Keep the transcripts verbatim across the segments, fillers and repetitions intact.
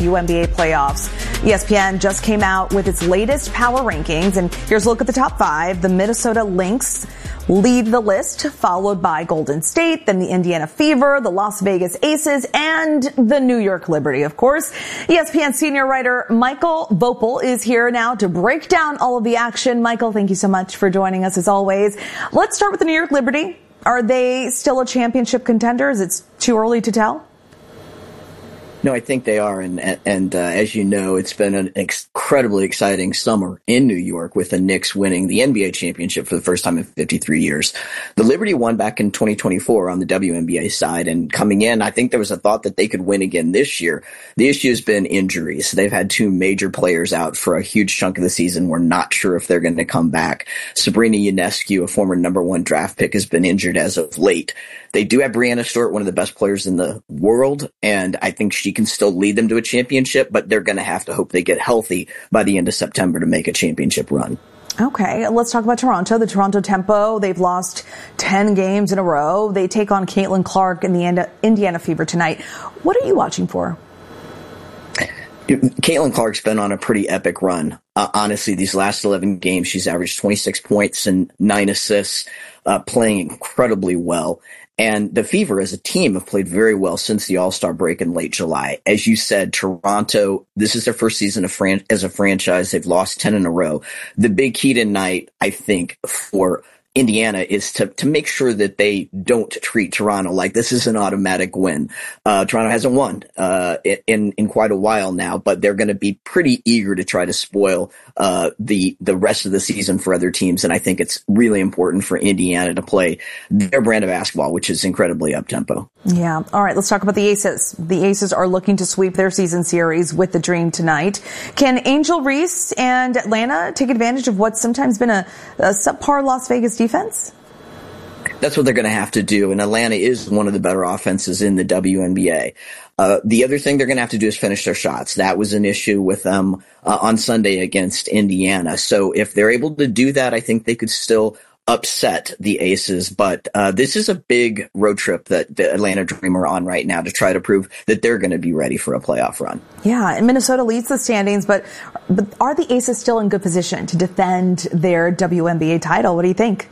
W N B A playoffs. E S P N just came out with its latest power rankings, and here's a look at the top five. The Minnesota Lynx lead the list, followed by Golden State, then the Indiana Fever, the Las Vegas Aces, and the New York Liberty, of course. E S P N senior writer Michael Vopel is here now to break down all of the action. Michael, thank you so much for joining us as always. Let's start with the New York Liberty. Are they still a championship contender? Is it too early to tell? No, I think they are. And, and uh, as you know, it's been an incredibly exciting summer in New York with the Knicks winning the N B A championship for the first time in fifty-three years. The Liberty won back in twenty twenty-four on the W N B A side. And coming in, I think there was a thought that they could win again this year. The issue has been injuries. They've had two major players out for a huge chunk of the season. We're not sure if they're going to come back. Sabrina Ionescu, a former number one draft pick, has been injured as of late. They do have Breanna Stewart, one of the best players in the world, and I think she can still lead them to a championship, but they're going to have to hope they get healthy by the end of September to make a championship run. Okay, let's talk about Toronto. The Toronto Tempo, they've lost ten games in a row. They take on Caitlin Clark in the Indiana Fever tonight. What are you watching for? Caitlin Clark's been on a pretty epic run. Uh, honestly, these last eleven games, she's averaged twenty-six points and nine assists, uh, playing incredibly well. And the Fever as a team have played very well since the All-Star break in late July. As you said, Toronto, this is their first season of fran- as a franchise. They've lost ten in a row. The big key tonight, I think, for Indiana is to, to make sure that they don't treat Toronto like this is an automatic win. Uh, Toronto hasn't won, uh, in, in quite a while now, but they're going to be pretty eager to try to spoil, uh, the, the rest of the season for other teams. And I think it's really important for Indiana to play their brand of basketball, which is incredibly up-tempo. Yeah. All right. Let's talk about the Aces. The Aces are looking to sweep their season series with the Dream tonight. Can Angel Reese and Atlanta take advantage of what's sometimes been a, a subpar Las Vegas defense? That's what they're going to have to do. And Atlanta is one of the better offenses in the W N B A. Uh, the other thing they're going to have to do is finish their shots. That was an issue with them uh, on Sunday against Indiana. So if they're able to do that, I think they could still upset the Aces. But uh, this is a big road trip that the Atlanta Dream are on right now to try to prove that they're going to be ready for a playoff run. Yeah, and Minnesota leads the standings, but, but are the Aces still in good position to defend their W N B A title? What do you think?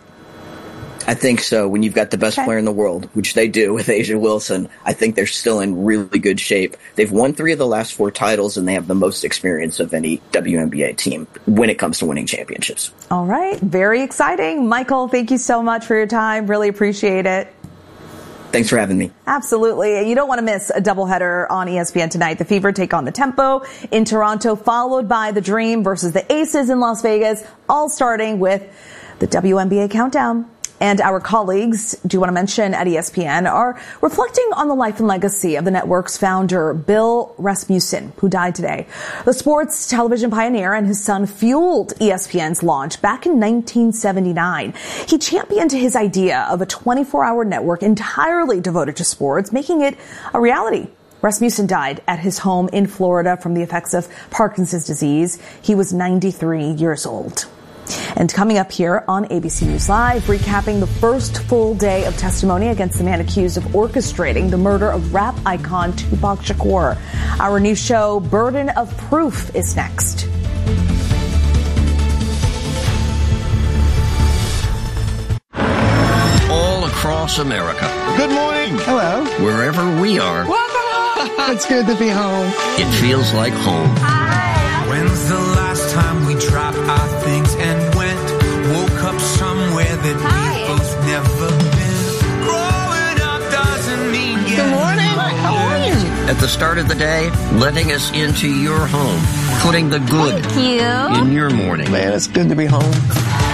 I think so. When you've got the best okay. player in the world, which they do with A'ja Wilson, I think they're still in really good shape. They've won three of the last four titles, and they have the most experience of any W N B A team when it comes to winning championships. All right. Very exciting. Michael, thank you so much for your time. Really appreciate it. Thanks for having me. Absolutely. You don't want to miss a doubleheader on E S P N tonight. The Fever take on the Tempo in Toronto, followed by the Dream versus the Aces in Las Vegas, all starting with the W N B A countdown. And our colleagues, do you want to mention at E S P N, are reflecting on the life and legacy of the network's founder, Bill Rasmussen, who died today. The sports television pioneer and his son fueled E S P N's launch back in nineteen seventy-nine. He championed his idea of a twenty-four hour network entirely devoted to sports, making it a reality. Rasmussen died at his home in Florida from the effects of Parkinson's disease. He was ninety-three years old. And coming up here on A B C News Live, recapping the first full day of testimony against the man accused of orchestrating the murder of rap icon Tupac Shakur. Our new show, Burden of Proof, is next. All across America. Good morning. Hello. Wherever we are. It's good to be home. It feels like home. Hi. When's the last time we dropped our things and went? Woke up somewhere that Hi. we both never been. Growing up doesn't mean Good morning. How are you? At the start of the day, letting us into your home. Putting the good Thank you. in your morning. Man, it's good to be home.